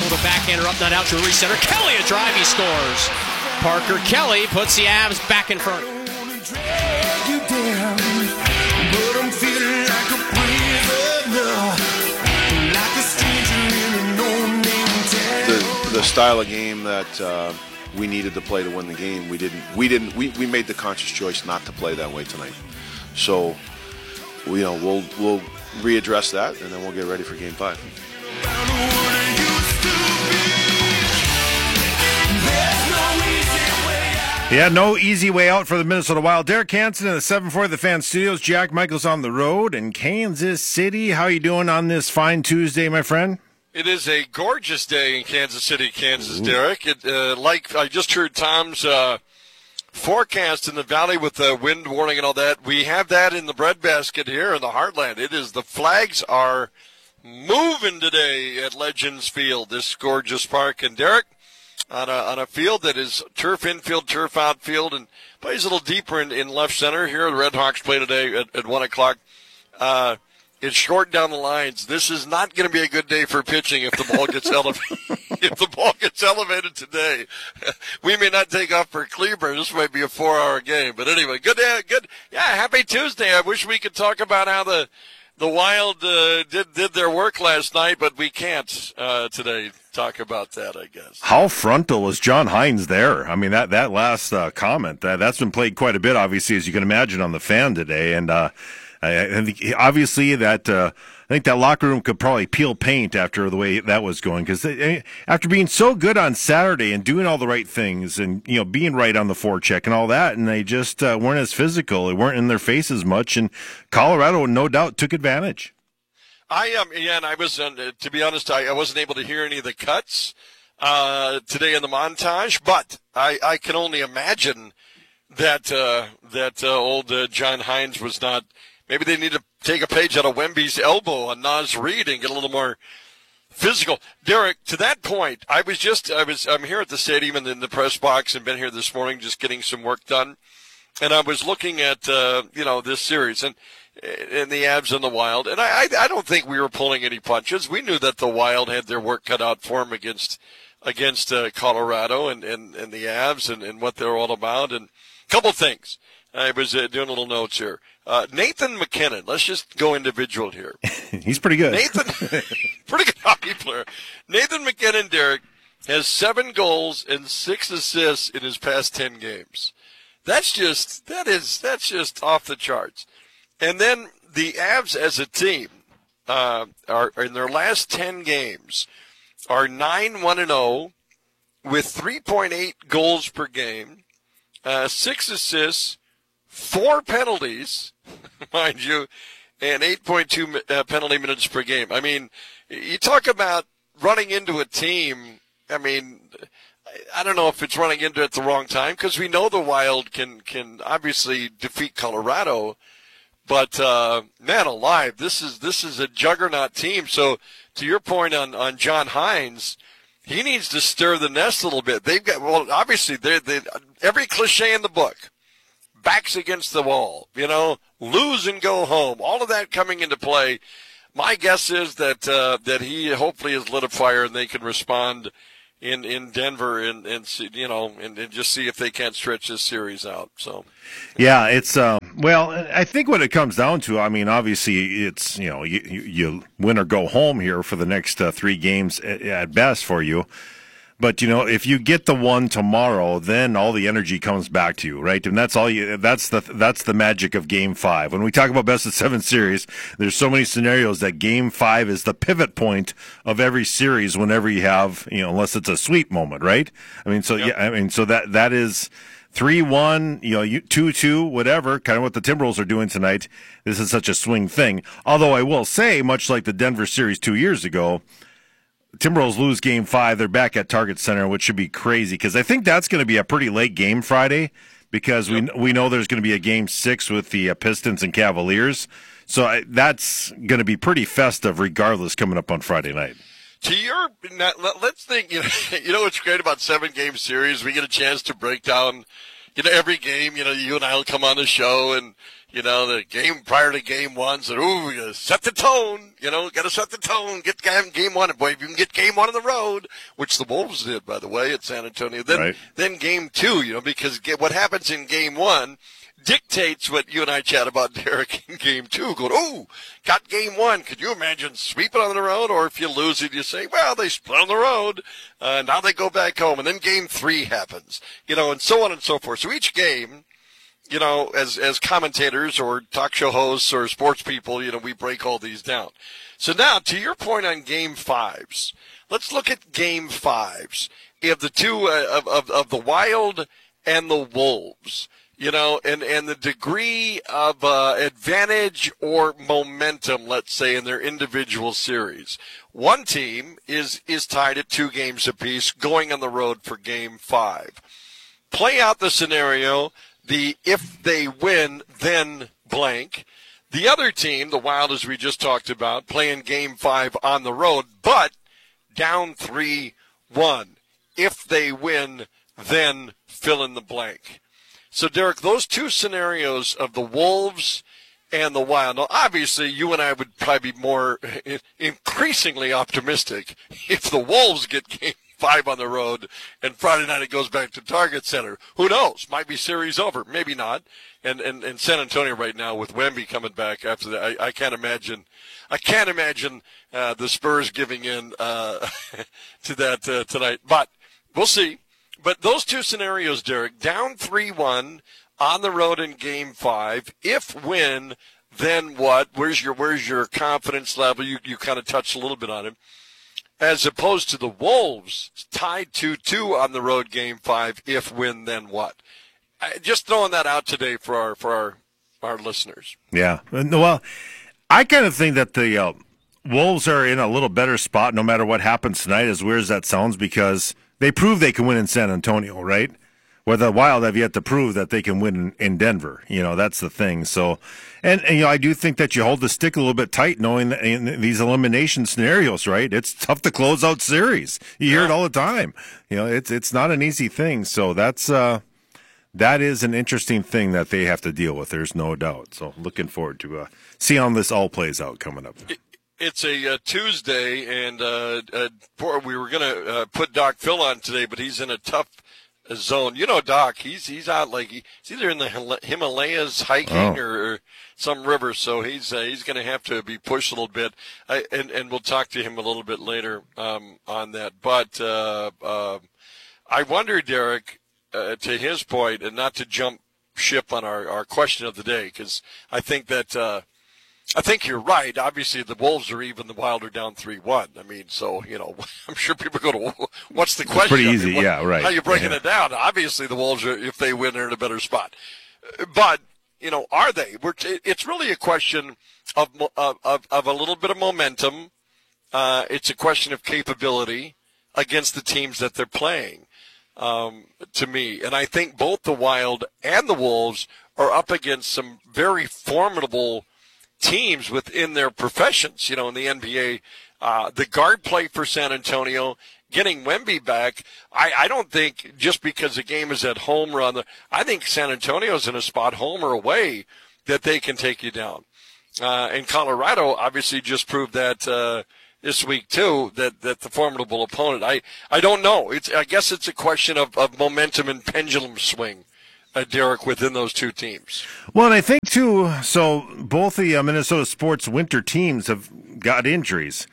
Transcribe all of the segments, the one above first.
with a backhander up, not out, Drury center. Kelly, a drive, he scores. Parker Kelly puts the Avs back in front. The style of game that we needed to play to win the game, we made the conscious choice not to play that way tonight. So, we'll readdress that, and then we'll get ready for Game 5. Yeah, no easy way out for the Minnesota Wild. Derek Hansen in the 7-4 of the Fan Studios. Jack Michaels on the road in Kansas City. How are you doing on this fine Tuesday, my friend? It is a gorgeous day in Kansas City, Kansas, Derek. Like I just heard Tom's forecast in the valley with the wind warning and all that. We have that in the breadbasket here in the Heartland. The flags are moving today at Legends Field, this gorgeous park. And Derek, on a field that is turf infield, turf outfield, and plays a little deeper in left center. Here the Red Hawks play today at 1 o'clock. It's short down the lines. This is not going to be a good day for pitching if the ball gets elevated. If the ball gets elevated today, we may not take off for Cleburne. This might be a 4-hour game. But anyway, good. Yeah, happy Tuesday. I wish we could talk about how the Wild did their work last night, but we can't today talk about that, I guess. How frontal was John Hines there? I mean, that last comment, that's been played quite a bit, obviously, as you can imagine, on the Fan today. And I think obviously that I think that locker room could probably peel paint after the way that was going, because after being so good on Saturday and doing all the right things and being right on the forecheck and all that, and they just weren't as physical, they weren't in their face as much, and Colorado no doubt took advantage. And I was to be honest, I wasn't able to hear any of the cuts today in the montage, but I can only imagine that old John Hines was not. Maybe they need to take a page out of Wemby's elbow on Naz Reid and get a little more physical. Derek, to that point, I'm here at the stadium and in the press box and been here this morning just getting some work done. And I was looking at, this series and the Avs and the Wild. And I don't think we were pulling any punches. We knew that the Wild had their work cut out for them against Colorado and the Avs and what they're all about. And a couple things. I was doing a little notes here. Nathan MacKinnon. Let's just go individual here. He's pretty good. Pretty good hockey player. Nathan MacKinnon, Derek, has 7 goals and 6 assists in his past 10 games. That's just off the charts. And then the Avs as a team are in their last 10 games are 9-1-0 with 3.8 goals per game, 6 assists, 4 penalties, mind you, and 8.2 penalty minutes per game. I mean, you talk about running into a team. I mean, I don't know if it's running into it at the wrong time, because we know the Wild can obviously defeat Colorado. But man alive, this is a juggernaut team. So to your point on John Hines, he needs to stir the nest a little bit. They've got, well, obviously they every cliche in the book. Backs against the wall, lose and go home. All of that coming into play. My guess is that he hopefully has lit a fire and they can respond in Denver and just see if they can't stretch this series out. So, yeah, it's well, I think what it comes down to, I mean, obviously it's you win or go home here for the next 3 games at best for you. But, if you get the one tomorrow, then all the energy comes back to you, right? And that's that's the magic of Game 5. When we talk about best of 7 series, there's so many scenarios that Game 5 is the pivot point of every series whenever you have, unless it's a sweep moment, right? I mean, so yep. Yeah, I mean, so that is 3-1, 2-2, whatever, kind of what the Timberwolves are doing tonight. This is such a swing thing. Although I will say, much like the Denver series 2 years ago, Timberwolves lose Game 5. They're back at Target Center, which should be crazy, because I think that's going to be a pretty late game Friday, because we know there's going to be a Game 6 with the Pistons and Cavaliers. So that's going to be pretty festive regardless coming up on Friday night. Let's think, what's great about 7-game series, we get a chance to break down, every game, you and I will come on the show and, You know, the game prior to game one said, ooh, we gotta set the tone. You know, got to set the tone. Get game one. Boy, if you can get game one on the road, which the Wolves did, by the way, at San Antonio. Then game two, you know, because what happens in game one dictates what you and I chat about, Derek, in game two. Going, oh, got game one. Could you imagine sweeping on the road? Or if you lose it, you say, well, they split on the road. Now they go back home. And then game three happens, you know, and so on and so forth. So each game, you know, as commentators or talk show hosts or sports people, you know, we break all these down. So now, to your point on game fives, let's look at game fives. You have the two of the Wild and the Wolves, you know, and the degree of advantage or momentum, let's say, in their individual series. One team is tied at 2 games apiece going on the road for game 5. Play out the scenario, if they win, then blank. The other team, the Wild, as we just talked about, playing game 5 on the road, but down 3-1. If they win, then fill in the blank. So, Derek, those two scenarios of the Wolves and the Wild, now, obviously, you and I would probably be more increasingly optimistic if the Wolves get game 5 on the road and Friday night it goes back to Target Center. Who knows? Might be series over. Maybe not. And San Antonio right now with Wemby coming back after that, I can't imagine the Spurs giving in to that tonight. But we'll see. But those two scenarios, Derek, down 3-1 on the road in game 5. If win, then what? Where's your confidence level? You kind of touched a little bit on it. As opposed to the Wolves tied 2-2 on the road game 5. If win, then what? Just throwing that out today for our listeners. Yeah. Well, I kind of think that the Wolves are in a little better spot no matter what happens tonight, as weird as that sounds, because they prove they can win in San Antonio, right? Where the Wild have yet to prove that they can win in Denver. You know, that's the thing. So, and you know, I do think that you hold the stick a little bit tight knowing that in these elimination scenarios, right? It's tough to close out series. You hear it all the time. You know, it's not an easy thing. So that is an interesting thing that they have to deal with. There's no doubt. So looking forward to see how this all plays out coming up. It's a Tuesday, and we were going to put Doc Phil on today, but he's in a tough zone. You know, Doc, he's out like he's either in the Himalayas hiking or some river, so he's going to have to be pushed a little bit. And we'll talk to him a little bit later on that. But I wonder, Derek, to his point, and not to jump ship on our question of the day, because I think that. I think you're right. Obviously, the Wolves are even, the Wild are down 3-1. I mean, so, you know, I'm sure people go to, what's the question? It's pretty easy, yeah, right. How are you breaking it down? Obviously, the Wolves, if they win, they're in a better spot. But, you know, are they? It's really a question of a little bit of momentum. It's a question of capability against the teams that they're playing, to me. And I think both the Wild and the Wolves are up against some very formidable teams within their professions, you know, in the NBA. The guard play for San Antonio, getting Wemby back, I don't think just because the game is at home or I think San Antonio's in a spot, home or away, that they can take you down. And Colorado obviously just proved that this week too, that the formidable opponent. I don't know. I guess it's a question of momentum and pendulum swing, Derek, within those two teams. Well, and I think, too, so both the Minnesota sports winter teams have got injuries.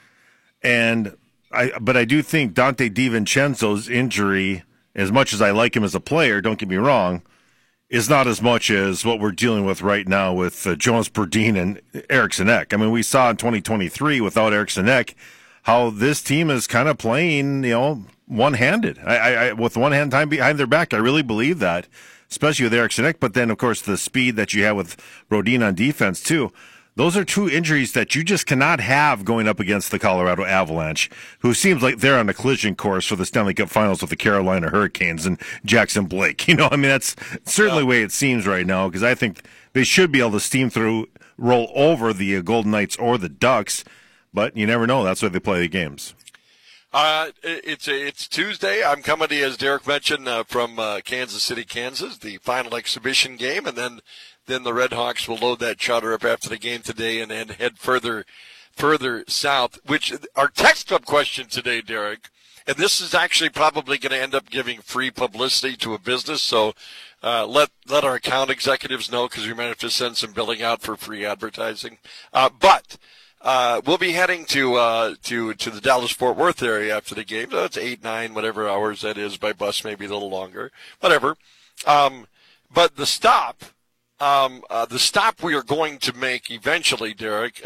But I do think Dante DiVincenzo's injury, as much as I like him as a player, don't get me wrong, is not as much as what we're dealing with right now with Jonas Brodin and Eriksson Ek. I mean, we saw in 2023 without Eriksson Ek how this team is kind of playing, you know, one-handed. With one hand time behind their back, I really believe that, especially with Eriksson Ek, but then, of course, the speed that you have with Brodin on defense, too. Those are two injuries that you just cannot have going up against the Colorado Avalanche, who seems like they're on a collision course for the Stanley Cup Finals with the Carolina Hurricanes and Jackson Blake. You know, I mean, that's certainly the way it seems right now, because I think they should be able to roll over the Golden Knights or the Ducks, but you never know. That's why they play the games. It's Tuesday. I'm coming to you, as Derek mentioned, from Kansas City, Kansas, the final exhibition game, and then then the Red Hawks will load that charter up after the game today and head further south. Which our text club question today, Derek, and this is actually probably going to end up giving free publicity to a business. So let our account executives know, because we might have to send some billing out for free advertising. But we'll be heading to the Dallas-Fort Worth area after the game. So it's 8, 9, whatever hours that is by bus, maybe a little longer, whatever. But the stop we are going to make eventually, Derek,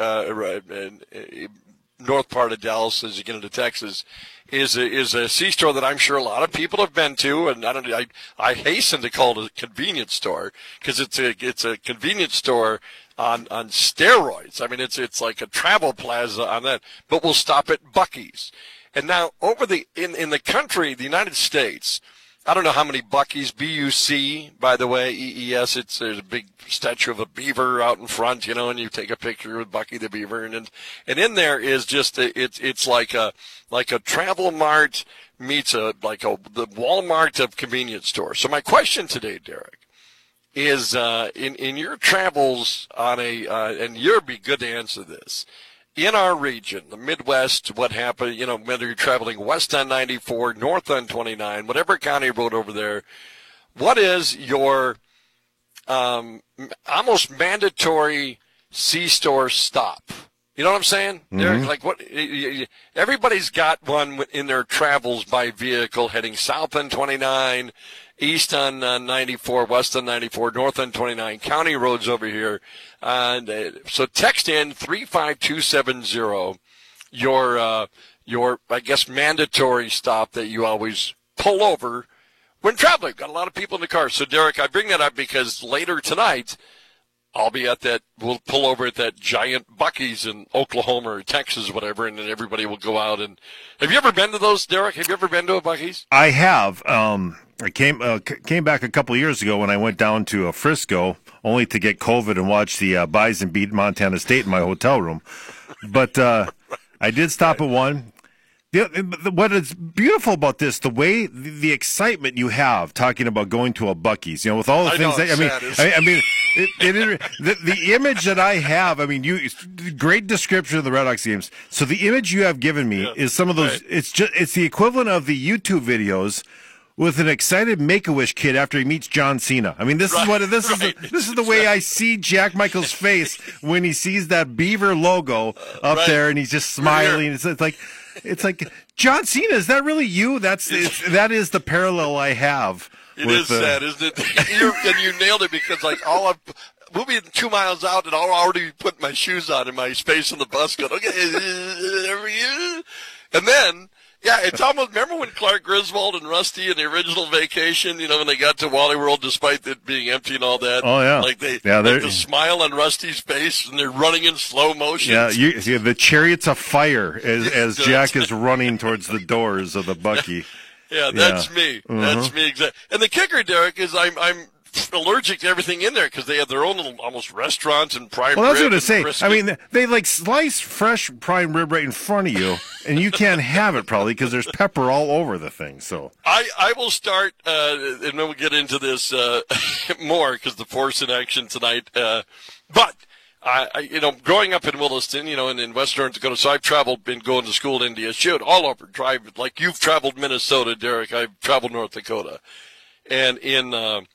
north part of Dallas as you get into Texas, is a C-store that I'm sure a lot of people have been to, and I hasten to call it a convenience store, because it's a convenience store on steroids. I mean, it's like a travel plaza on that, but we'll stop at Buc-ee's. And now in the country, the United States, I don't know how many Buc-ee's, B-U-C, by the way, E-E-S, there's a big statue of a beaver out in front, and you take a picture with Bucky the beaver, and in there is just, it's like a travel mart meets the Walmart of convenience store. So my question today, Derek, is, in your travels and you'll be good to answer this, in our region, the Midwest, what happened, whether you're traveling west on 94, north on 29, whatever county road over there, what is your almost mandatory C-store stop? You know what I'm saying? Mm-hmm. Like everybody's got one in their travels by vehicle heading south on 29, east on 94, west on 94, north on 29, county roads over here. And so text in 35270 your I guess mandatory stop that you always pull over when traveling. Got a lot of people in the car. So Derek, I bring that up because later tonight I'll be we'll pull over at that giant Buc-ee's in Oklahoma or Texas, whatever, and then everybody will go out. And have you ever been to those, Derek? Have you ever been to a Buc-ee's? I have. I came back a couple of years ago when I went down to Frisco, only to get COVID and watch the Bison beat Montana State in my hotel room. But I did stop at one. What is beautiful about this, the way the excitement you have talking about going to a Buc-ee's, with all the things the image that I have, great description of the Red Hawks games. So the image you have given me is some of those, right. It's the equivalent of the YouTube videos with an excited Make-A-Wish kid after he meets John Cena. This is the way I see Jack Michael's face when he sees that Beaver logo up there and he's just smiling. It's like John Cena. Is that really you? That is the parallel I have. It is sad, isn't it? And you nailed it, because we'll be 2 miles out and I'll already put my shoes on in my space on the bus going, okay, and then. Yeah, it's almost, remember when Clark Griswold and Rusty in the original Vacation, when they got to Wally World despite it being empty and all that? Oh, yeah. The smile on Rusty's face and they're running in slow motion. Yeah, the chariots of fire as Jack is running towards the doors of the Buc-ee. Yeah, that's me. Mm-hmm. That's me exactly. And the kicker, Derek, is I'm allergic to everything in there because they have their own little almost restaurants and prime rib. Well, that's what I was going to say. They slice fresh prime rib right in front of you, and you can't have it probably because there's pepper all over the thing. So I will start, and then we'll get into this more because the force in action tonight. But growing up in Williston, and in Western North Dakota, so I've been going to school in India, all over, like you've traveled Minnesota, Derek. I've traveled North Dakota, and in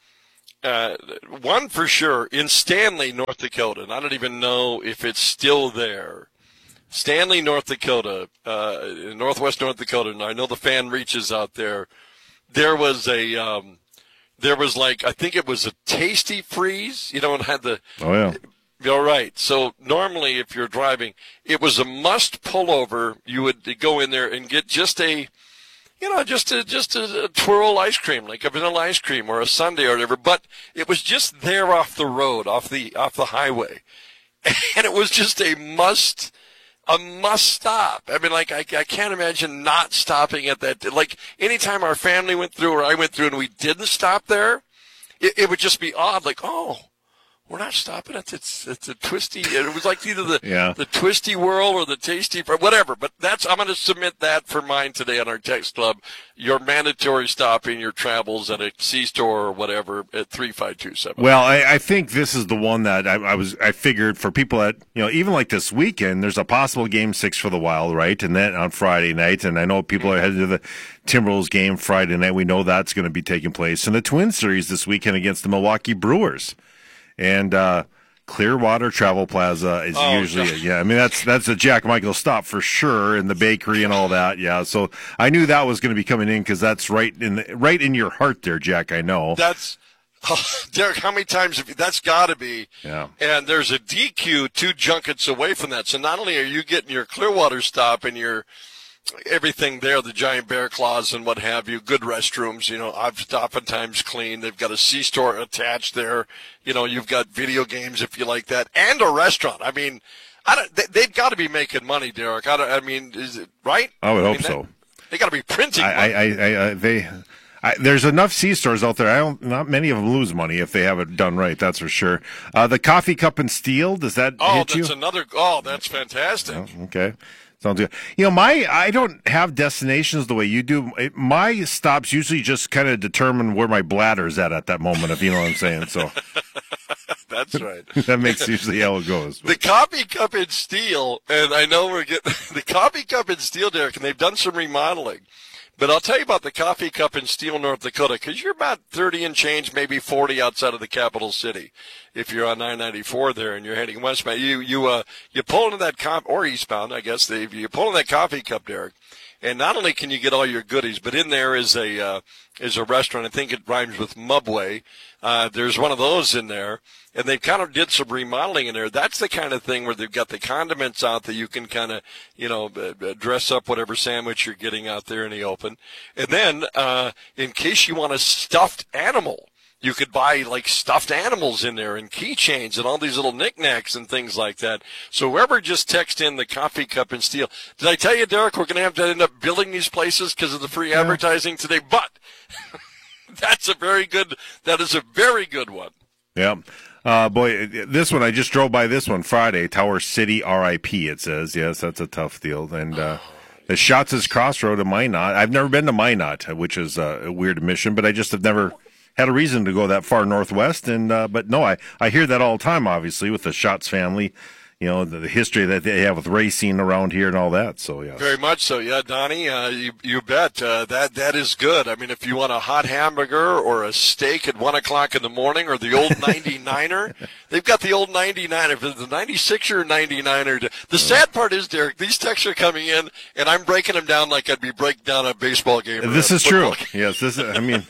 one for sure in Stanley, North Dakota, and I don't even know if it's still there. Stanley, North Dakota, in northwest North Dakota, and I know the fan reaches out there. There was I think it was a Tasty Freeze, and had the. Oh yeah. All right. So normally, if you're driving, it was a must pull over. You would go in there and get just a twirl ice cream, like a vanilla ice cream or a sundae or whatever. But it was just there off the road, off the highway, and it was just a must stop. I can't imagine not stopping at that. Like anytime our family went through or I went through and we didn't stop there, it would just be odd. Like, oh, we're not stopping it. It's a twisty. It was like either Yeah. the twisty whirl or the tasty, whatever. But I'm going to submit that for mine today on our text club. Your mandatory stop in your travels at a C-store or whatever at 3527. Well, I think this is the one that I figured for people that, even like this weekend, there's a possible Game 6 for the Wild, right? And then on Friday night, and I know people are headed to the Timberwolves game Friday night. We know that's going to be taking place. And the Twin Series this weekend against the Milwaukee Brewers. And Clearwater Travel Plaza is usually, I mean, that's a Jack Michael stop for sure, and the bakery and all that, yeah. So I knew that was going to be coming in because that's right in your heart there, Jack. I know. Derek, how many times have you, that's got to be. Yeah. And there's a DQ 2 junkets away from that. So not only are you getting your Clearwater stop and your everything there, the giant bear claws and what have you, good restrooms, oftentimes clean. They've got a C-store attached there. You've got video games if you like that, and a restaurant. I mean, they've got to be making money, Derek. Is it right? I would hope so. They got to be printing money. There's enough C-stores out there. Not many of them lose money if they have it done right. That's for sure. The coffee cup and steel, does that hit you? That's fantastic. Oh, okay. Sounds good. I don't have destinations the way you do. My stops usually just kind of determine where my bladder's at that moment, if you know what I'm saying. So that's right. That makes usually how it goes. The coffee cup and steel, and I know we're getting the coffee cup and steel, Derek, and they've done some remodeling. But I'll tell you about the Coffee Cup in Steele, North Dakota, because you're about 30 and change, maybe 40 outside of the capital city. If you're on 994 there and you're heading westbound, you pull into that or eastbound, I guess. You pull in that Coffee Cup, Derek, and not only can you get all your goodies, but in there is a restaurant. I think it rhymes with Mubway. There's one of those in there, and they kind of did some remodeling in there. That's the kind of thing where they've got the condiments out that you can kind of, dress up whatever sandwich you're getting out there in the open. And then, in case you want a stuffed animal, you could buy like stuffed animals in there and keychains and all these little knickknacks and things like that. So whoever just text in the Coffee Cup and Steel. Did I tell you, Derek, we're going to have to end up building these places because of the free advertising today? But that is a very good one. Yeah. Boy, this one, I just drove by this one Friday, Tower City RIP, it says. Yes, that's a tough deal. And the Schatz Crossroad of Minot. I've never been to Minot, which is a weird mission, but I just have never had a reason to go that far northwest. And but no, I hear that all the time, obviously, with the Schatz family. The history that they have with racing around here and all that. So, yeah. Very much so. Yeah, Donnie, you bet. That is good. I mean, if you want a hot hamburger or a steak at 1 o'clock in the morning or the old 99er, they've got the old 99er, the 96er, 99er. The sad part is, Derek, these texts are coming in, and I'm breaking them down like I'd be breaking down a baseball game. This is true. Yes, this is, I mean,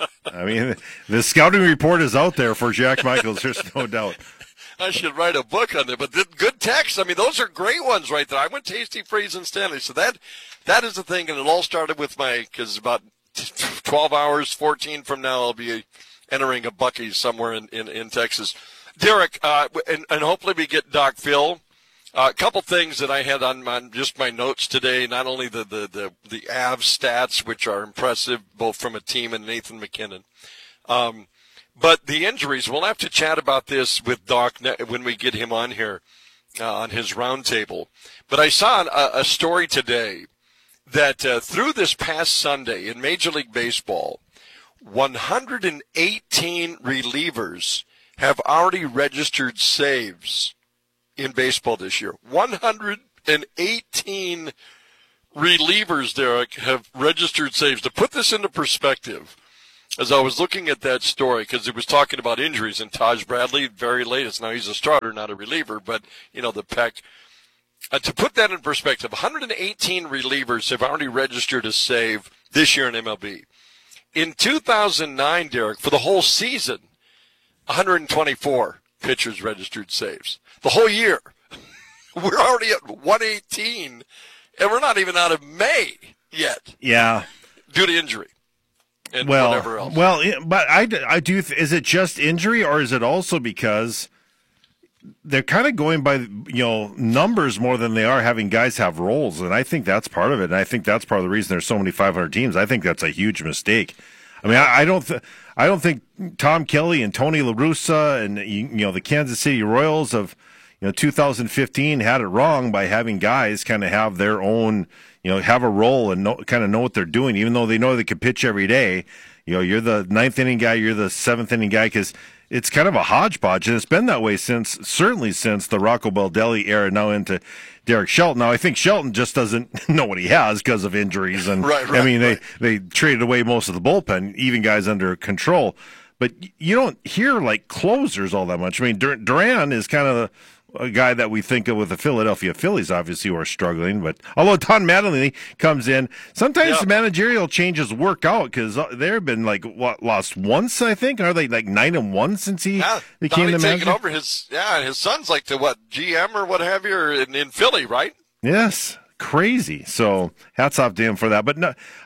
the scouting report is out there for Jack Michaels. There's no doubt. I should write a book on it, but good text. I mean, those are great ones right there. I went Tasty Freeze and Stanley, so that is the thing, and it all started with because about 12 hours, 14 from now, I'll be entering a Buc-ee's somewhere in Texas. Derek, and hopefully we get Doc Phil. A couple things that I had on just my notes today, not only the Avs stats, which are impressive, both from a team and Nathan MacKinnon, but the injuries, we'll have to chat about this with Doc when we get him on here on his roundtable. But I saw a story today that through this past Sunday in Major League Baseball, 118 relievers have already registered saves in baseball this year. 118 relievers, Derek, have registered saves. To put this into perspective, as I was looking at that story, because it was talking about injuries, and Taj Bradley, very latest. Now he's a starter, not a reliever, but, the pec. To put that in perspective, 118 relievers have already registered a save this year in MLB. In 2009, Derek, for the whole season, 124 pitchers registered saves. The whole year. We're already at 118, and we're not even out of May yet. Yeah. Due to injury. And whatever else. Well, but I do. Is it just injury, or is it also because they're kind of going by numbers more than they are having guys have roles? And I think that's part of it. And I think that's part of the reason there's so many 500 teams. I think that's a huge mistake. I mean, I don't think Tom Kelly and Tony La Russa and the Kansas City Royals of 2015 had it wrong by having guys kind of have their own, have a role and kind of know what they're doing, even though they know they can pitch every day. You're the ninth inning guy, you're the seventh inning guy, because it's kind of a hodgepodge, and it's been that way certainly since the Rocco Baldelli era, now into Derek Shelton. Now, I think Shelton just doesn't know what he has because of injuries, and they traded away most of the bullpen, even guys under control. But you don't hear like closers all that much. I mean, Duran is kind of a guy that we think of with the Philadelphia Phillies, obviously, who are struggling. But although Don Mattingly comes in, sometimes the managerial changes work out, because they've been lost once, I think. Are they like 9-1 since he became the manager? Taking over his son's like to GM or what have you in Philly, right? Yes. Crazy. So hats off to him for that. But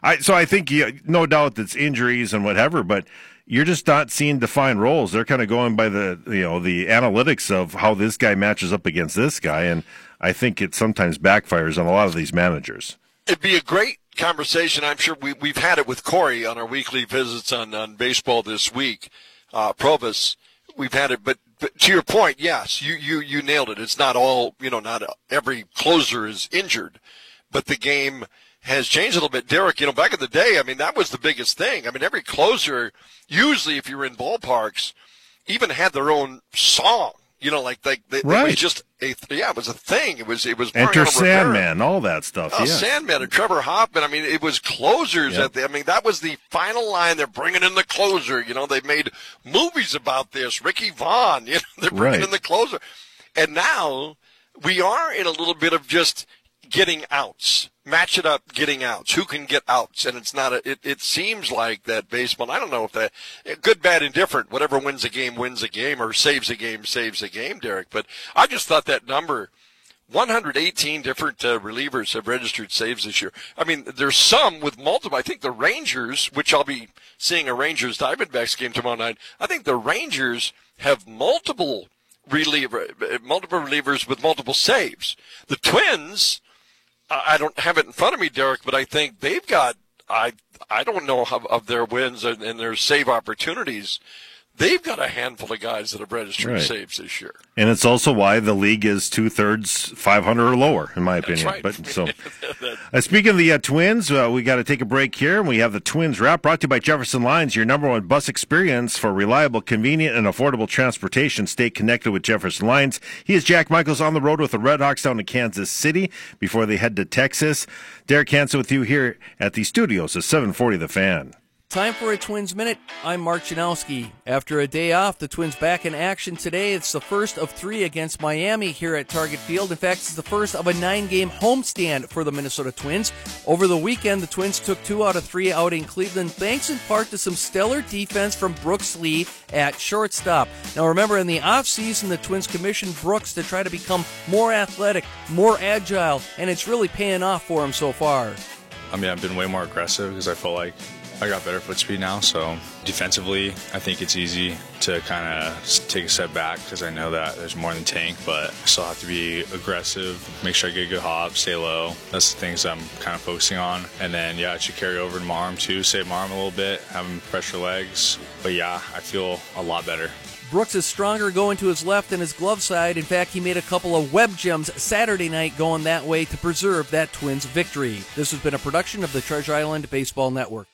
I think no doubt it's injuries and whatever, but you're just not seeing defined roles. They're kind of going by the analytics of how this guy matches up against this guy, and I think it sometimes backfires on a lot of these managers. It'd be a great conversation. I'm sure we've had it with Corey on our weekly visits on Baseball This Week. Provis, we've had it, but to your point, yes, you nailed it. It's not all, not every closer is injured, but the game has changed a little bit. Derek, back in the day, I mean, that was the biggest thing. I mean, every closer, usually if you were in ballparks, even had their own song. It was just it was a thing. It was Enter Sandman, all that stuff. Sandman and Trevor Hoffman. I mean, it was closers. Yep. That was the final line. They're bringing in the closer. They made movies about this. Ricky Vaughn. They're bringing in the closer, and now we are in a little bit of just getting outs. Match it up, getting outs. Who can get outs? And it's not it seems like that baseball, I don't know if that, good, bad, indifferent, whatever wins a game, or saves a game, Derek. But I just thought that number, 118 different relievers have registered saves this year. I mean, there's some with multiple. I think the Rangers, which I'll be seeing a Rangers-Diamondbacks game tomorrow night, I think the Rangers have multiple relievers with multiple saves. The Twins, I don't have it in front of me, Derek, but I think they've got, I don't know of their wins and their save opportunities. They've got a handful of guys that have registered saves this year. And it's also why the league is 2/3 500 or lower, in my opinion. That's right. But so, speaking of the Twins, we got to take a break here, and we have the Twins Wrap brought to you by Jefferson Lines, your number one bus experience for reliable, convenient, and affordable transportation. Stay connected with Jefferson Lines. He is Jack Michaels on the road with the Red Hawks down to Kansas City before they head to Texas. Derek Hansen with you here at the studios of 740 The Fan. Time for a Twins Minute. I'm Mark Janowski. After a day off, the Twins back in action today. It's the first of 3 against Miami here at Target Field. In fact, it's the first of a 9-game homestand for the Minnesota Twins. Over the weekend, the Twins took 2 out of 3 out in Cleveland, thanks in part to some stellar defense from Brooks Lee at shortstop. Now remember, in the offseason, the Twins commissioned Brooks to try to become more athletic, more agile, and it's really paying off for him so far. I mean, I've been way more aggressive because I feel like I got better foot speed now, so defensively, I think it's easy to kind of take a step back because I know that there's more than tank, but I still have to be aggressive, make sure I get a good hop, stay low. That's the things I'm kind of focusing on. And then, it should carry over to my arm too, save my arm a little bit, have him pressure legs. But I feel a lot better. Brooks is stronger going to his left than his glove side. In fact, he made a couple of web gems Saturday night going that way to preserve that Twins victory. This has been a production of the Treasure Island Baseball Network.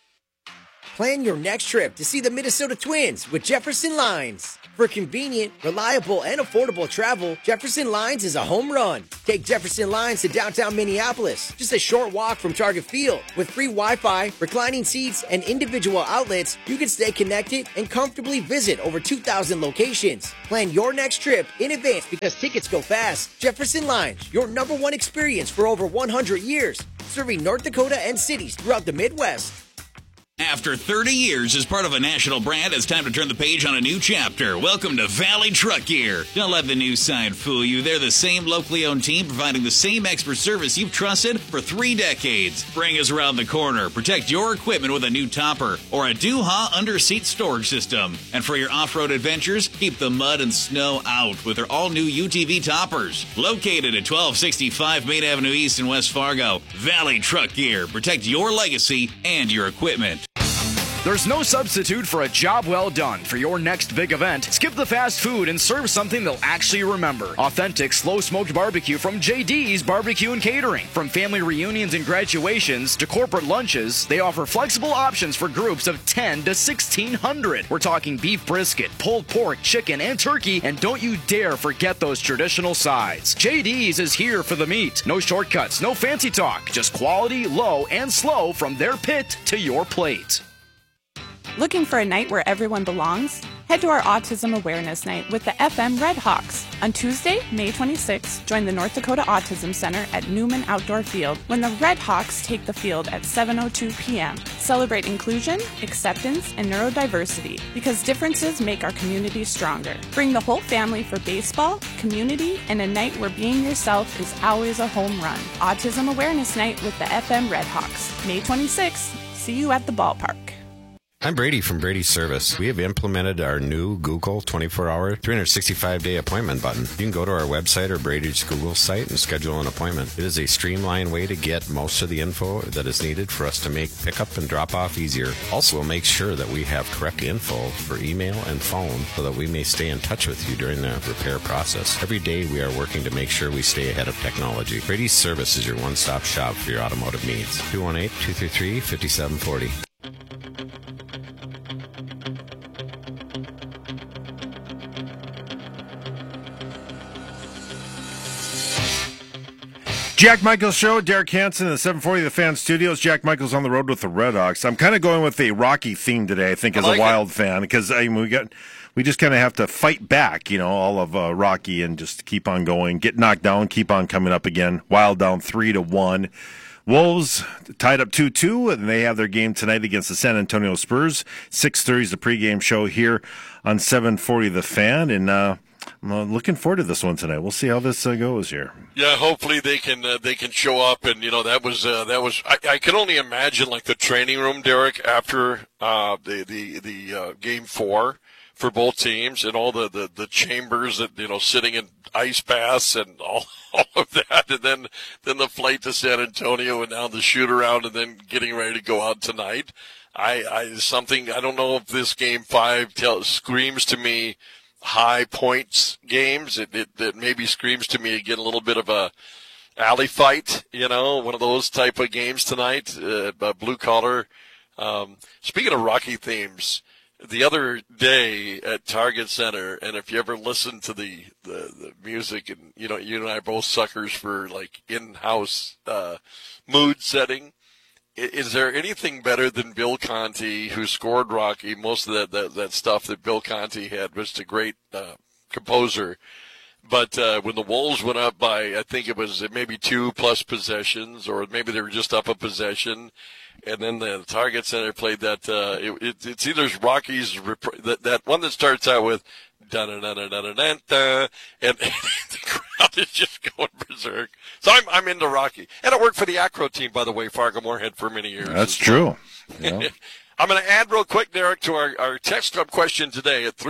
Plan your next trip to see the Minnesota Twins with Jefferson Lines. For convenient, reliable, and affordable travel, Jefferson Lines is a home run. Take Jefferson Lines to downtown Minneapolis, just a short walk from Target Field. With free Wi-Fi, reclining seats, and individual outlets, you can stay connected and comfortably visit over 2,000 locations. Plan your next trip in advance because tickets go fast. Jefferson Lines, your number one experience for over 100 years, serving North Dakota and cities throughout the Midwest. After 30 years as part of a national brand, it's time to turn the page on a new chapter. Welcome to Valley Truck Gear. Don't let the new sign fool you. They're the same locally owned team providing the same expert service you've trusted for 3 decades. Bring us around the corner. Protect your equipment with a new topper or a Duha under-seat storage system. And for your off-road adventures, keep the mud and snow out with their all-new UTV toppers. Located at 1265 Main Avenue East in West Fargo, Valley Truck Gear. Protect your legacy and your equipment. There's no substitute for a job well done. For your next big event, skip the fast food and serve something they'll actually remember. Authentic slow-smoked barbecue from JD's Barbecue and Catering. From family reunions and graduations to corporate lunches, they offer flexible options for groups of 10 to 1,600. We're talking beef brisket, pulled pork, chicken, and turkey, and don't you dare forget those traditional sides. JD's is here for the meat. No shortcuts, no fancy talk, just quality, low, and slow from their pit to your plate. Looking for a night where everyone belongs? Head to our Autism Awareness Night with the FM Red Hawks. On Tuesday, May 26th, join the North Dakota Autism Center at Newman Outdoor Field when the Red Hawks take the field at 7:02 p.m. Celebrate inclusion, acceptance, and neurodiversity because differences make our community stronger. Bring the whole family for baseball, community, and a night where being yourself is always a home run. Autism Awareness Night with the FM Red Hawks, May 26th. See you at the ballpark. I'm Brady from Brady's Service. We have implemented our new Google 24-hour, 365-day appointment button. You can go to our website or Brady's Google site and schedule an appointment. It is a streamlined way to get most of the info that is needed for us to make pickup and drop-off easier. Also, we'll make sure that we have correct info for email and phone so that we may stay in touch with you during the repair process. Every day, we are working to make sure we stay ahead of technology. Brady's Service is your one-stop shop for your automotive needs. 218-233-5740. Jack Michaels Show, Derek Hansen, the 740 The Fan Studios. Jack Michaels on the road with the Red Hawks. I'm kind of going with a Rocky theme today, I think, as a Wild fan, because we just kind of have to fight back, all of Rocky and just keep on going, get knocked down, keep on coming up again. Wild down 3-1. Wolves tied up 2-2, and they have their game tonight against the San Antonio Spurs. 6:30 is the pregame show here on 740 The Fan, and I'm looking forward to this one tonight. We'll see how this goes here. Yeah, hopefully they can show up, and that was I can only imagine like the training room, Derek, after the game 4 for both teams, and all the chambers that sitting in ice baths and all of that, and then the flight to San Antonio, and now the shoot around, and then getting ready to go out tonight. I don't know if this game 5 screams to me high points games. It maybe screams to me again a little bit of a alley fight, one of those type of games tonight, blue collar. Speaking of Rocky themes, the other day at Target Center, and if you ever listen to the music, and you and I are both suckers for like in-house mood setting. Is there anything better than Bill Conti, who scored Rocky? Most of that stuff that Bill Conti had was a great composer. But when the Wolves went up by, I think it was maybe 2+ possessions, or maybe they were just up a possession, and then the Target Center played that. It's either Rocky's that one that starts out with da-da-da-da-da-da-da, and the crowd is just going berserk. So I'm into Rocky. And I worked for the Acro team, by the way, Fargo Moorhead, for many years. That's true. Yeah. I'm going to add real quick, Derek, to our text club question today at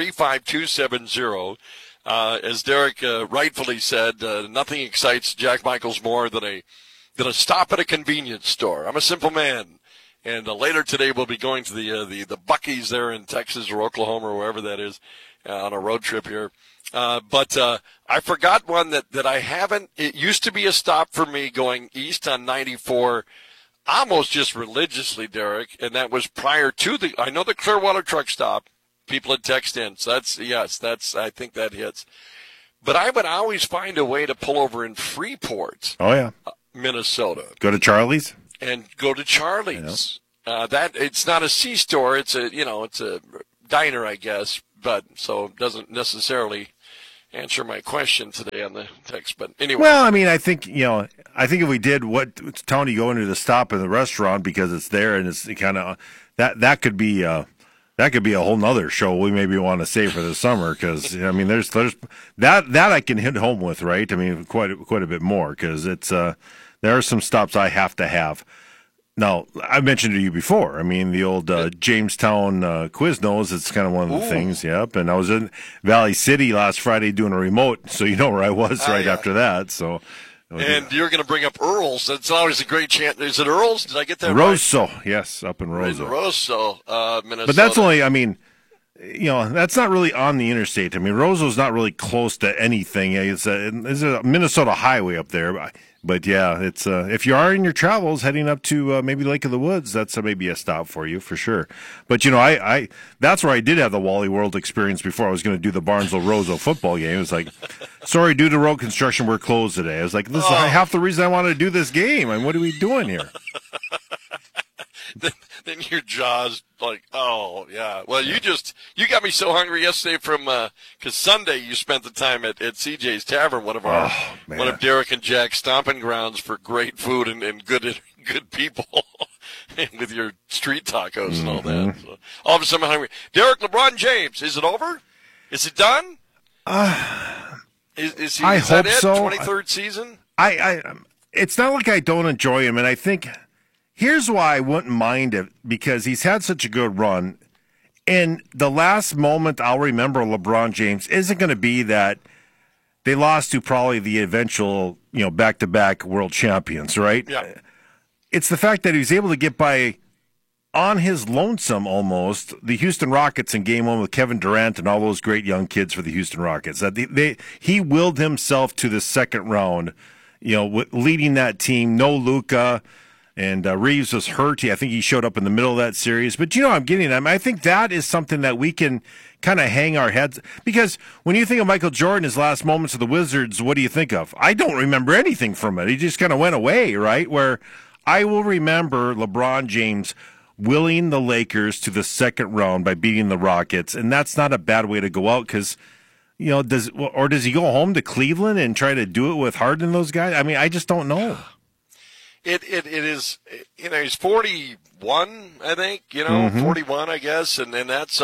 35270. As Derek rightfully said, nothing excites Jack Michaels more than a stop at a convenience store. I'm a simple man. And later today we'll be going to the Buc-ee's there in Texas or Oklahoma or wherever that is on a road trip here. But I forgot one that I haven't. It used to be a stop for me going east on 94, almost just religiously, Derek, and that was prior to I know the Clearwater truck stop. People had text in, so I think that hits. But I would always find a way to pull over in Freeport. Oh yeah, Minnesota. Go to Charlie's. And go to Charlie's. That it's not a C-store. It's a diner, I guess. But so it doesn't necessarily answer my question today on the text. But anyway. Well, I mean, I think if we did what Tony go into the stop in the restaurant because it's there and it's kind of that could be a whole nother show we maybe want to save for the summer because I mean there's that I can hit home with, right? I mean quite a bit more because it's there are some stops I have to have. Now, I mentioned to you before, I mean, the old Jamestown Quiznos, it's kind of one of the things, yep. And I was in Valley City last Friday doing a remote, so you know where I was after that. So And you're going to bring up Earl's. That's always a great chance. Is it Earl's? Did I get that Roseau, yes, up in right? Roseau. Minnesota. But that's only, I mean, that's not really on the interstate. I mean, Roseau's not really close to anything. It's a Minnesota highway up there. But yeah, it's if you are in your travels heading up to maybe Lake of the Woods, that's maybe a stop for you for sure. But I that's where I did have the Wally World experience before I was going to do the Barnesville-Roseau football game. It was like, sorry, due to road construction, we're closed today. I was like, this is half the reason I wanted to do this game. I mean, what are we doing here? Then your jaw's like, oh, yeah. Well, you got me so hungry yesterday because Sunday you spent the time at CJ's Tavern, one of Derek and Jack's stomping grounds for great food and good people, and with your street tacos and all that. So, all of a sudden I'm hungry. Derek, LeBron James, is it over? Is it done? Is that it? So. 23rd season? It's not like I don't enjoy him, and I think – here's why I wouldn't mind it, because he's had such a good run. And the last moment I'll remember LeBron James isn't going to be that they lost to probably the eventual, back-to-back world champions, right? Yeah. It's the fact that he was able to get by on his lonesome almost the Houston Rockets in Game 1 with Kevin Durant and all those great young kids for the Houston Rockets. That he willed himself to the second round, leading that team. No Luka. And Reeves was hurt. I think he showed up in the middle of that series. But, I'm getting them. I think that is something that we can kind of hang our heads. Because when you think of Michael Jordan, his last moments of the Wizards, what do you think of? I don't remember anything from it. He just kind of went away, right? Where I will remember LeBron James willing the Lakers to the second round by beating the Rockets. And that's not a bad way to go out because, does he go home to Cleveland and try to do it with Harden and those guys? I mean, I just don't know. It is, he's 41, I think, 41, I guess. And that's,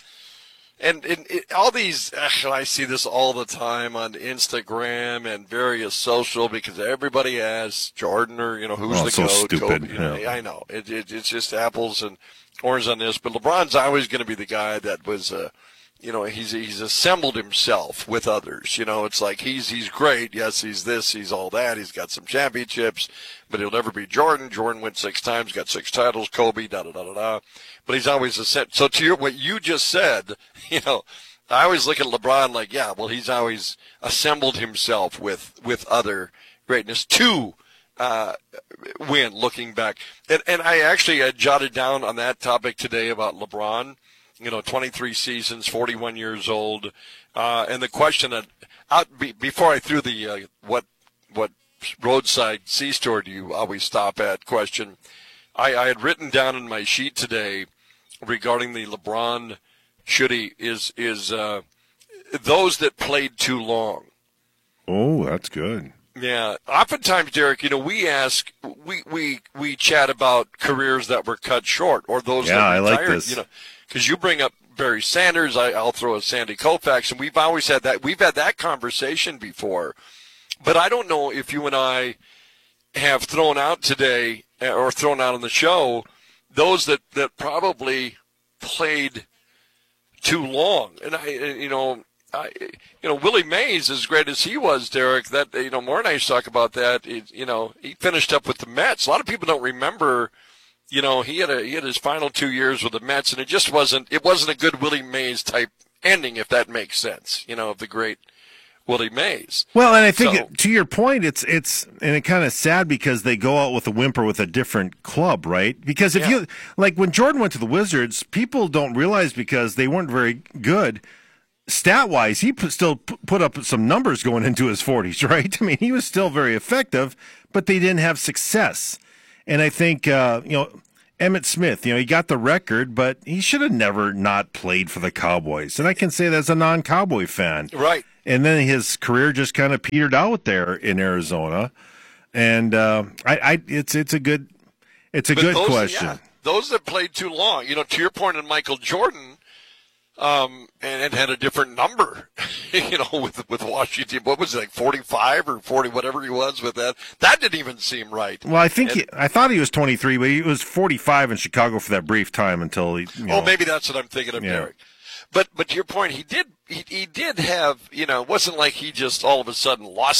all these, I see this all the time on Instagram and various social because everybody asks Jordan or, who's the so GOAT, stupid. Kobe. I know. It's just apples and oranges on this. But LeBron's always going to be the guy that was, he's assembled himself with others. It's like he's great. Yes, he's this, he's all that. He's got some championships, but he'll never be Jordan. Jordan went 6 times, got 6 titles. Kobe, da-da-da-da-da. But he's always so to what you just said, I always look at LeBron like, yeah, well, he's always assembled himself with other greatness to win, looking back. And I actually jotted down on that topic today about LeBron. 23 seasons, 41 years old. And the question that, before I threw the what roadside C-store do you always stop at question, I had written down in my sheet today regarding the LeBron is those that played too long. Oh, that's good. Yeah. Oftentimes, Derek, we chat about careers that were cut short or those that retired. I like this. Because you bring up Barry Sanders, I'll throw a Sandy Koufax, and we've always had that. We've had that conversation before. But I don't know if you and I have thrown out today or thrown out on the show those that probably played too long. And Willie Mays, as great as he was, Derek, that Moore and I used to talk about that. He finished up with the Mets. A lot of people don't remember. He had his final 2 years with the Mets, and it wasn't a good Willie Mays type ending, if that makes sense. Of the great Willie Mays. Well, and I think to your point, it's and it kind of sad because they go out with a whimper with a different club, right? Because if you like when Jordan went to the Wizards, people don't realize because they weren't very good. Stat-wise, he still put up some numbers going into his 40s, right? I mean, he was still very effective, but they didn't have success. And I think, Emmitt Smith, he got the record, but he should have never not played for the Cowboys. And I can say that as a non-Cowboy fan. Right. And then his career just kind of petered out there in Arizona. And it's a good question. Yeah, those that played too long, to your point on Michael Jordan, and had a different number, with Washington. What was it, like 45 or 40, whatever he was with that? That didn't even seem right. Well, I think I thought he was 23, but he was 45 in Chicago for that brief time until he. Maybe that's what I'm thinking of, Derek. But to your point, he did have, it wasn't like he just all of a sudden lost it.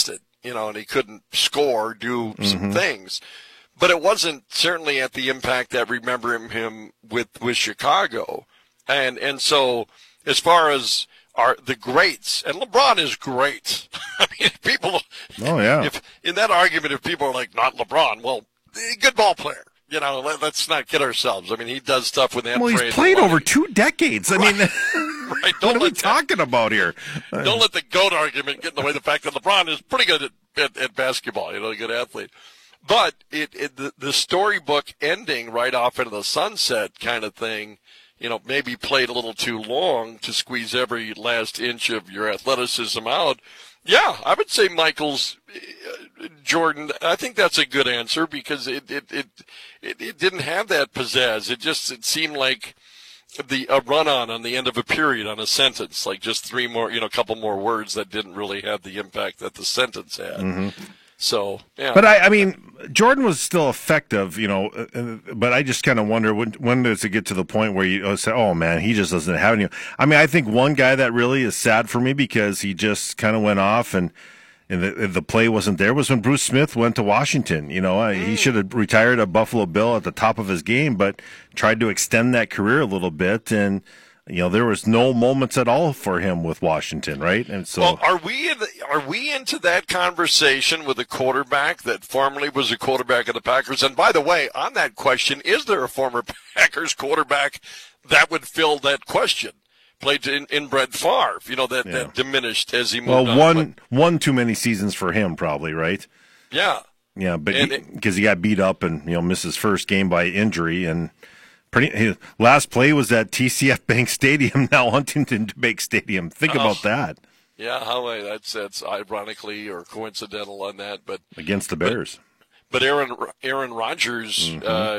and he couldn't score, do some things. But it wasn't certainly at the impact that remember him with Chicago. And so as far as the greats, and LeBron is great. I mean, people. Oh yeah. If in that argument, if people are like, not LeBron, well, good ball player. Let's not kid ourselves. I mean, he does stuff with that. Well, he's played over 2 decades. I mean, right. What are we talking about here? Don't let the GOAT argument get in the way of the fact that LeBron is pretty good at basketball. A good athlete. But the storybook ending right off into the sunset kind of thing, maybe played a little too long to squeeze every last inch of your athleticism out. Yeah, I would say Michael's Jordan. I think that's a good answer because it didn't have that pizzazz. It seemed like a run-on the end of a period on a sentence, like just three more, a couple more words that didn't really have the impact that the sentence had. Mm-hmm. So, yeah. But I mean, Jordan was still effective, but I just kind of wonder when does it get to the point where you say, oh man, he just doesn't have any. I mean, I think one guy that really is sad for me because he just kind of went off and the play wasn't there was when Bruce Smith went to Washington. He should have retired a Buffalo Bill at the top of his game, but tried to extend that career a little bit and. There was no moments at all for him with Washington, right? And so, well, are we into that conversation with a quarterback that formerly was a quarterback of the Packers? And by the way, on that question, is there a former Packers quarterback that would fill that question? Played in Brett Favre, that diminished as he moved on. One too many seasons for him, probably, right? Yeah. Yeah, but because he got beat up and missed his first game by injury and. His last play was at TCF Bank Stadium, now Huntington Bank Stadium. Think about that. Yeah, that's ironically or coincidental on that, but against the Bears. But Aaron Rodgers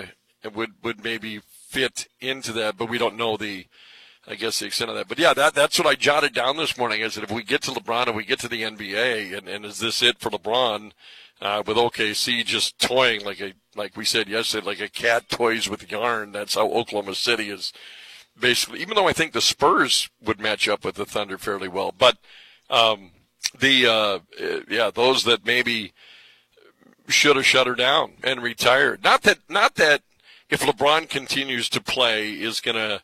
would maybe fit into that, but we don't know the extent of that. But yeah, that's what I jotted down this morning. I said if we get to LeBron and we get to the NBA, and is this it for LeBron? With OKC just toying like we said yesterday, like a cat toys with yarn. That's how Oklahoma City is basically, even though I think the Spurs would match up with the Thunder fairly well. But those that maybe should have shut her down and retired. Not that if LeBron continues to play is going to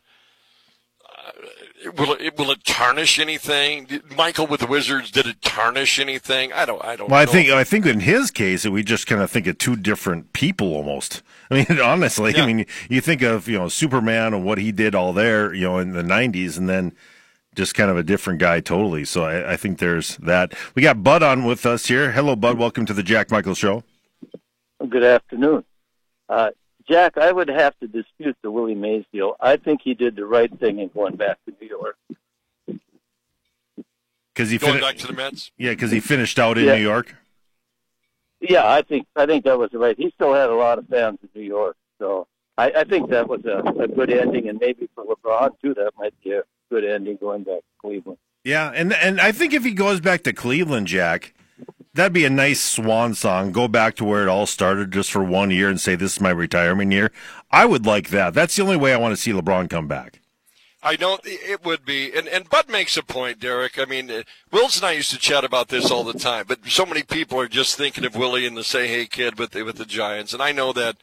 will it tarnish anything? Michael with the Wizards, did it tarnish anything? I don't know. Well, I think in his case, we just kind of think of two different people almost. I mean, honestly, yeah. I mean, you think of Superman and what he did all there, in the '90s, and then just kind of a different guy totally. So I think there's that. We got Bud on with us here. Hello, Bud. Welcome to the Jack Michael Show. Good afternoon. Jack, I would have to dispute the Willie Mays deal. I think he did the right thing in going back to New York. Going back to the Mets? Yeah, because he finished out in New York? Yeah, I think that was right. He still had a lot of fans in New York. So I think that was a good ending, and maybe for LeBron, too, that might be a good ending going back to Cleveland. Yeah, and I think if he goes back to Cleveland, Jack, that'd be a nice swan song. Go back to where it all started just for 1 year and say, this is my retirement year. I would like that. That's the only way I want to see LeBron come back. I know it would be. And Bud makes a point, Derek. I mean, Wills and I used to chat about this all the time, but so many people are just thinking of Willie and the say, hey, kid, with the Giants. And I know that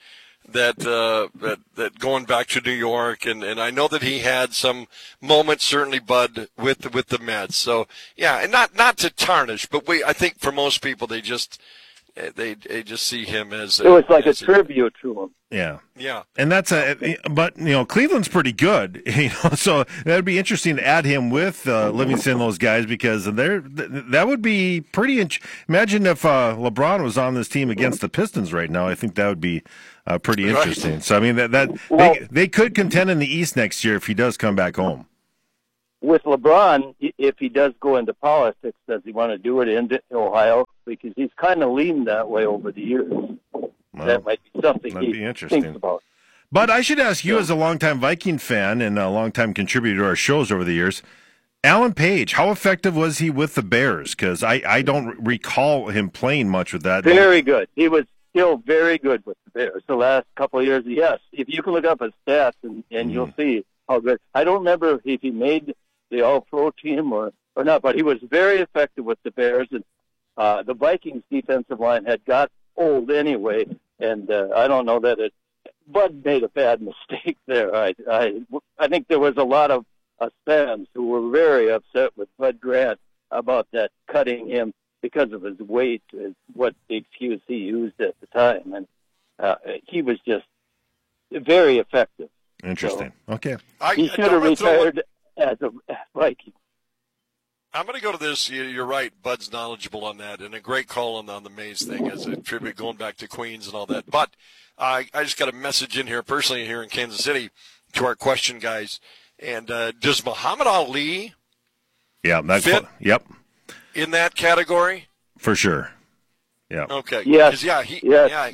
going back to New York, and I know that he had some moments, certainly, Bud, with the Mets. So yeah, and not to tarnish, but I think for most people they just see him as it was like a tribute to him. Yeah, and but Cleveland's pretty good, so that'd be interesting to add him with Livingston and those guys because that would be pretty. Imagine if LeBron was on this team against the Pistons right now. I think that would be pretty interesting. Right. So I mean they could contend in the East next year if he does come back home. With LeBron, if he does go into politics, does he want to do it in Ohio? Because he's kind of leaned that way over the years. Well, that might be something he thinks about. But I should ask you, as a longtime Viking fan and a longtime contributor to our shows over the years, Alan Page, how effective was he with the Bears? Because I don't recall him playing much with that. Very good. He was still very good with the Bears the last couple of years. Yes, if you can look up his stats and you'll see how good. I don't remember if he made the All-Pro team or not, but he was very effective with the Bears. And The Vikings defensive line had got old anyway, and I don't know that Bud made a bad mistake there. I think there was a lot of fans who were very upset with Bud Grant about that cutting him because of his weight, is what the excuse he used at the time, and he was just very effective. Interesting. So, okay. He should have retired as a Viking. I'm going to go to this. You're right. Bud's knowledgeable on that, and a great call on the Mays thing as a tribute going back to Queens and all that. But I just got a message in here personally here in Kansas City to our question guys. And does Muhammad Ali fit in that category? For sure. Yeah. Okay. Yes. Yeah.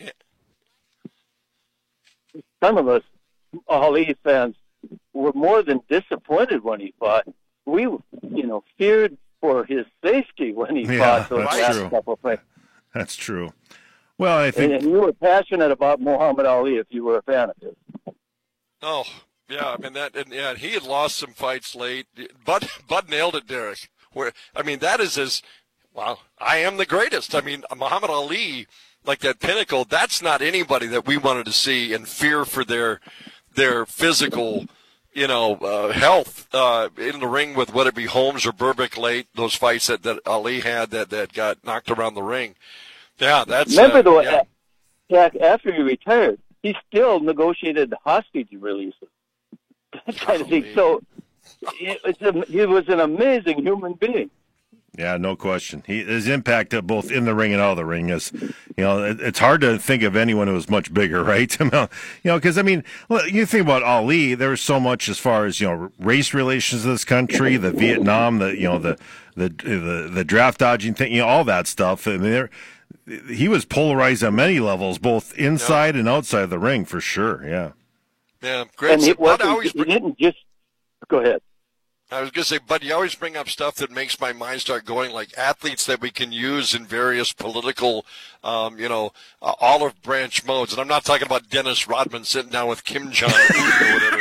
Some of us Ali fans were more than disappointed when he fought. We, feared for his safety when he fought those last couple of fights. That's true. Well, I think... And you were passionate about Muhammad Ali if you were a fan of his. Oh, yeah. I mean, he had lost some fights late. Bud nailed it, Derek. That is wow, I am the greatest. I mean, Muhammad Ali, like that pinnacle, that's not anybody that we wanted to see and fear for their physical, health in the ring with whether it be Holmes or Berbick late, those fights that Ali had that got knocked around the ring. Yeah, that's... Remember, Jack, after he retired, he still negotiated hostage releases, that kind of thing. So he was an amazing human being. Yeah, no question. His impact both in the ring and out of the ring is, it's hard to think of anyone who was much bigger, right? Because you think about Ali, there was so much as far as race relations in this country, the Vietnam, the draft dodging thing, all that stuff. I mean, he was polarized on many levels, both inside and outside the ring, for sure. Yeah. Yeah, great. And he didn't just go ahead. I was going to say, Bud, you always bring up stuff that makes my mind start going, like athletes that we can use in various political, olive branch modes. And I'm not talking about Dennis Rodman sitting down with Kim Jong-un or whatever.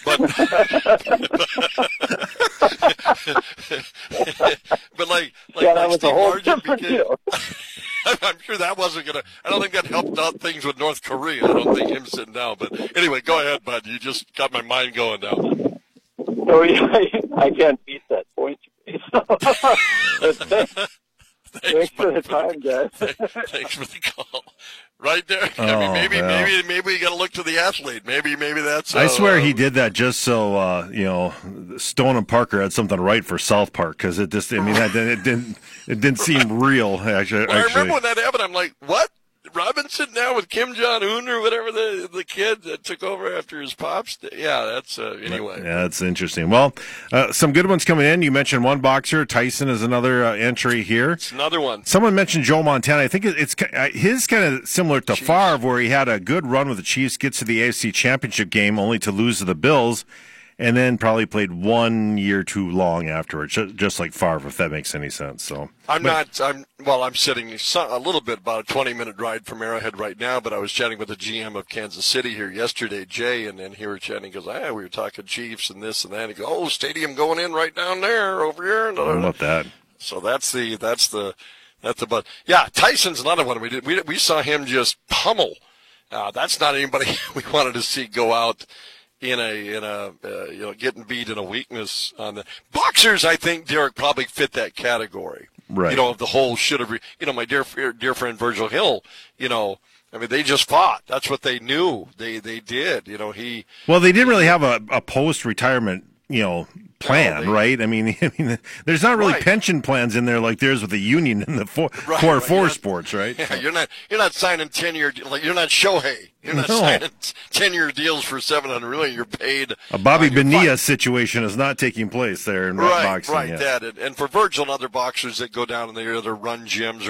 But like that Steve was Largent I'm sure that wasn't going to – I don't think that helped out things with North Korea. I don't think him sitting down. But anyway, go ahead, Bud. You just got my mind going now. No, I can't beat that point. Thanks for the time, guys. Thanks for the call. Right there. Maybe we got to look to the athlete. Maybe that's. I swear he did that just so Stone and Parker had something to write for South Park, because it didn't seem real. Actually, I remember when that happened. I'm like, what? Robinson now with Kim Jong-un or whatever the kid that took over after his pops. Yeah, that's anyway. Yeah, that's interesting. Well, some good ones coming in. You mentioned one boxer. Tyson is another entry here. It's another one. Someone mentioned Joe Montana. I think it's his kind of similar to Favre, where he had a good run with the Chiefs, gets to the AFC Championship game only to lose to the Bills, and then probably played 1 year too long afterwards, just like Favre, if that makes any sense. So I'm sitting a little bit about a 20-minute ride from Arrowhead right now, but I was chatting with the GM of Kansas City here yesterday, Jay, and then he were chatting. He goes, we were talking Chiefs and this and that. He goes, stadium going in right down there, over here. How about that? So that's the buzz. Yeah, Tyson's another one. We saw him just pummel. That's not anybody we wanted to see go out in a getting beat in a weakness on the boxers. I think Derek probably fit that category. Right. The whole should have. My dear friend Virgil Hill. They just fought. That's what they knew. They did. Well, they didn't really have a post-retirement plan, right? There's not really pension plans in there like there's with the union in the core four sports, right? Yeah, you're not signing 10-year, like you're not Shohei. You're not signing 10-year deals for $700 million. You're paid. A Bobby Bonilla situation is not taking place there in boxing. Right, that. And for Virgil and other boxers that go down and they either run gyms or